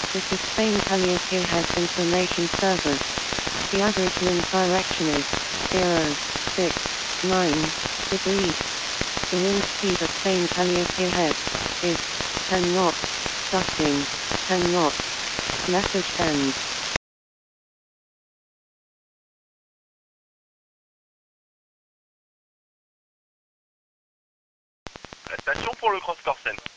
This is Spain Caliente Head Information Service. The average wind direction is 069 degrees. The wind speed at Spain Caliente Head is 10 knots, gusting 10 knots. Message ends. Station pour le Cross Corsen.